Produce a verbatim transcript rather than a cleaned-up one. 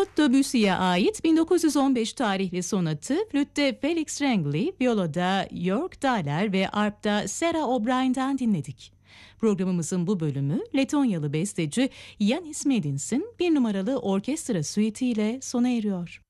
Claude Debussy'ye ait bin dokuz yüz on beş tarihli sonatı flütte Felix Rengley, viyolada York Dahler ve arpta Sarah O'Brien'den dinledik. Programımızın bu bölümü Letonyalı besteci Yanis Medins'in bir numaralı orkestra suite'iyle sona eriyor.